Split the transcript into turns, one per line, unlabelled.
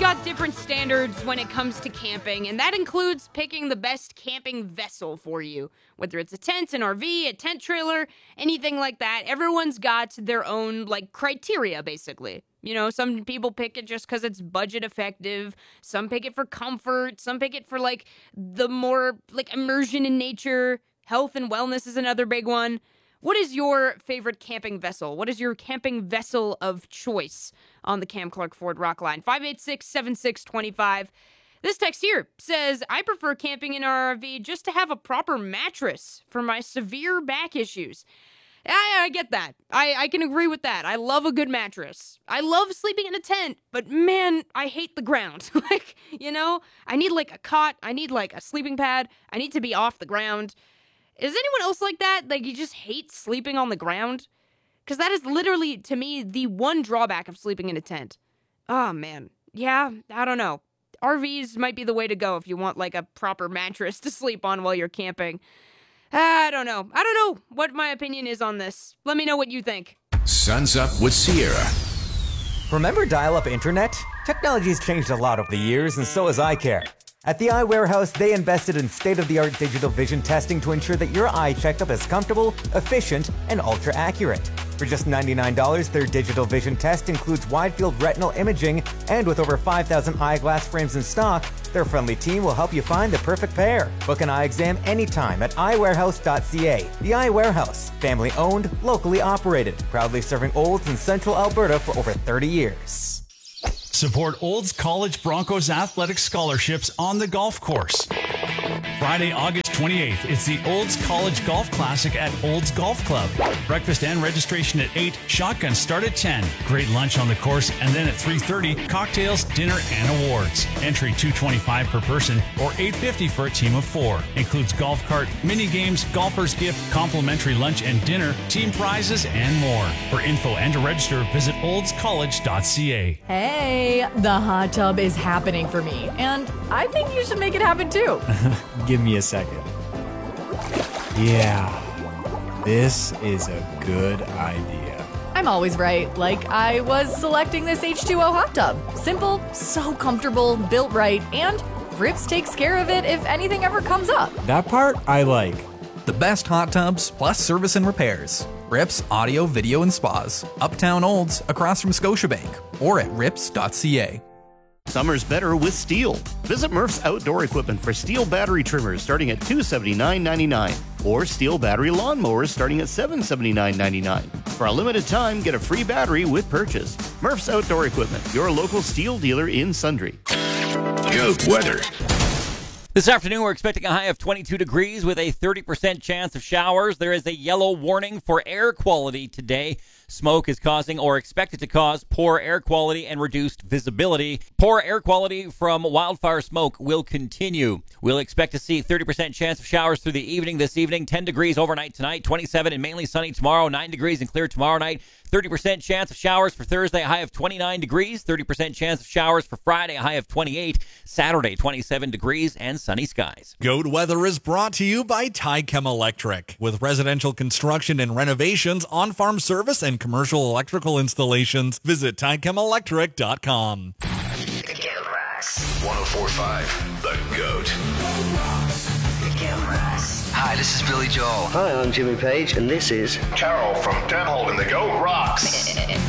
got different standards when it comes to camping, and that includes picking the best camping vessel for you. Whether it's a tent, an RV, a tent trailer, anything like that, everyone's got their own, criteria, basically. You know, some people pick it just because it's budget effective. Some pick it for comfort. Some pick it for, the more, immersion in nature. Health and wellness is another big one. What is your favorite camping vessel? What is your camping vessel of choice on the Cam Clark Ford Rock line? 586-7625. This text here says, I prefer camping in our RV just to have a proper mattress for my severe back issues. I get that. I can agree with that. I love a good mattress. I love sleeping in a tent, but man, I hate the ground. I need a cot. I need a sleeping pad. I need to be off the ground. Is anyone else like that? You just hate sleeping on the ground? Because that is literally, to me, the one drawback of sleeping in a tent. Oh, man. Yeah, I don't know. RVs might be the way to go if you want, a proper mattress to sleep on while you're camping. I don't know. I don't know what my opinion is on this. Let me know what you think.
Suns Up with Sierra.
Remember dial-up internet? Technology's changed a lot over the years, and so has eye care. At the Eye Warehouse, they invested in state-of-the-art digital vision testing to ensure that your eye checkup is comfortable, efficient, and ultra-accurate. For just $99, their digital vision test includes wide-field retinal imaging, and with over 5,000 eyeglass frames in stock, their friendly team will help you find the perfect pair. Book an eye exam anytime at eyewarehouse.ca. The Eye Warehouse, family-owned, locally operated, proudly serving Olds in Central Alberta for over 30 years.
Support Olds College Broncos athletic scholarships on the golf course. Friday, August 28th, it's the Olds College Golf Classic at Olds Golf Club. Breakfast and registration at 8, shotguns start at 10. Great lunch on the course, and then at 3:30, cocktails, dinner, and awards. Entry $225 per person or $850 for a team of 4. Includes golf cart, mini games, golfer's gift, complimentary lunch and dinner, team prizes, and more. For info and to register, visit oldscollege.ca.
Hey, the hot tub is happening for me, and I think you should make it happen too.
Give me a second. Yeah, this is a good idea.
I'm always right. I was selecting this H2O hot tub. Simple, so comfortable, built right, and Rips takes care of it if anything ever comes up.
That part I like.
The best hot tubs plus service and repairs. Rips Audio, Video, and Spas. Uptown Olds, across from Scotiabank, or at rips.ca.
Summer's better with steel. Visit Murph's Outdoor Equipment for steel battery trimmers starting at $279.99 or steel battery lawnmowers starting at $779.99. For a limited time, get a free battery with purchase. Murph's Outdoor Equipment, your local steel dealer in Sundre.
Goat weather.
This afternoon, we're expecting a high of 22 degrees with a 30% chance of showers. There is a yellow warning for air quality today. Smoke is causing or expected to cause poor air quality and reduced visibility. Poor air quality from wildfire smoke will continue. We'll expect to see 30% chance of showers through the evening this evening, 10 degrees overnight tonight, 27 and mainly sunny tomorrow, 9 degrees and clear tomorrow night, 30% chance of showers for Thursday, a high of 29 degrees, 30% chance of showers for Friday, a high of 28, Saturday, 27 degrees and sunny skies.
Goat weather is brought to you by Tychem Electric. With residential construction and renovations, on-farm service, and commercial electrical installations, visit tychemelectric.com.
104.5, The Goat.
Hi, this is Billy Joel.
Hi, I'm Jimmy Page, and this is
Carol from Dan Holden, The Goat Rocks.